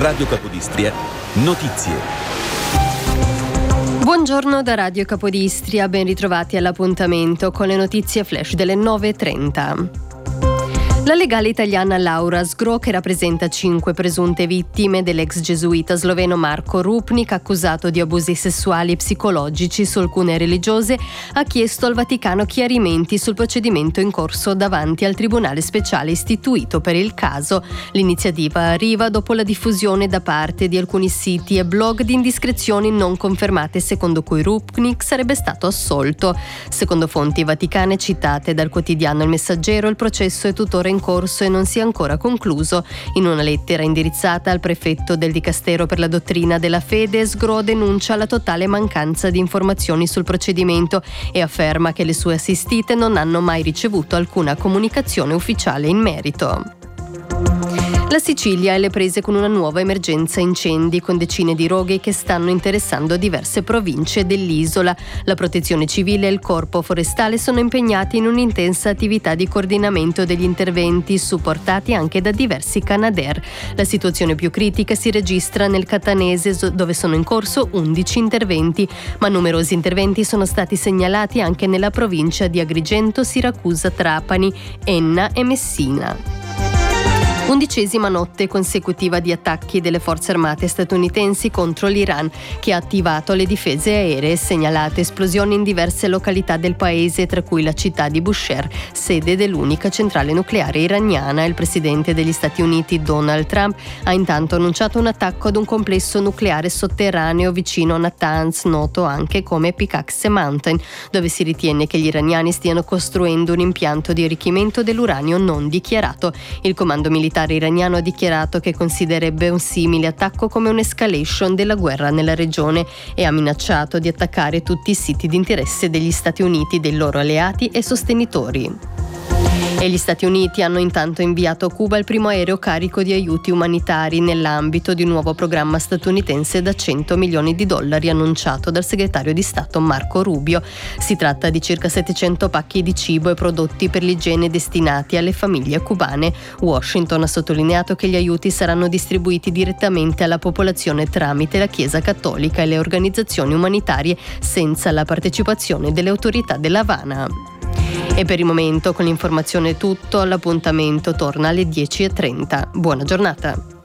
Radio Capodistria, notizie. Buongiorno da Radio Capodistria, ben ritrovati all'appuntamento con le notizie flash delle 9:30. La legale italiana Laura Sgro, che rappresenta 5 presunte vittime dell'ex gesuita sloveno Marko Rupnik, accusato di abusi sessuali e psicologici su alcune religiose, ha chiesto al Vaticano chiarimenti sul procedimento in corso davanti al Tribunale Speciale istituito per il caso. L'iniziativa arriva dopo la diffusione da parte di alcuni siti e blog di indiscrezioni non confermate, secondo cui Rupnik sarebbe stato assolto. Secondo fonti vaticane citate dal quotidiano Il Messaggero, il processo è tuttora in corso e non si è ancora concluso. In una lettera indirizzata al prefetto del Dicastero per la dottrina della fede, Sgro denuncia la totale mancanza di informazioni sul procedimento e afferma che le sue assistite non hanno mai ricevuto alcuna comunicazione ufficiale in merito. La Sicilia è alle prese con una nuova emergenza incendi, con decine di roghi che stanno interessando diverse province dell'isola. La Protezione Civile e il Corpo Forestale sono impegnati in un'intensa attività di coordinamento degli interventi, supportati anche da diversi Canadair. La situazione più critica si registra nel Catanese, dove sono in corso 11 interventi, ma numerosi interventi sono stati segnalati anche nella provincia di Agrigento, Siracusa, Trapani, Enna e Messina. 11ª notte consecutiva di attacchi delle forze armate statunitensi contro l'Iran, che ha attivato le difese aeree, segnalate esplosioni in diverse località del paese, tra cui la città di Bushehr, sede dell'unica centrale nucleare iraniana. Il presidente degli Stati Uniti, Donald Trump, ha intanto annunciato un attacco ad un complesso nucleare sotterraneo vicino a Natanz, noto anche come Pickaxe Mountain, dove si ritiene che gli iraniani stiano costruendo un impianto di arricchimento dell'uranio non dichiarato. Il comando militare iraniano ha dichiarato che considererebbe un simile attacco come un'escalation della guerra nella regione e ha minacciato di attaccare tutti i siti di interesse degli Stati Uniti, dei loro alleati e sostenitori. E gli Stati Uniti hanno intanto inviato a Cuba il primo aereo carico di aiuti umanitari nell'ambito di un nuovo programma statunitense da $100 milioni annunciato dal segretario di Stato Marco Rubio. Si tratta di circa 700 pacchi di cibo e prodotti per l'igiene destinati alle famiglie cubane. Washington ha sottolineato che gli aiuti saranno distribuiti direttamente alla popolazione tramite la Chiesa Cattolica e le organizzazioni umanitarie, senza la partecipazione delle autorità dell'Havana. E per il momento con l'informazione è tutto, l'appuntamento torna alle 10:30. Buona giornata.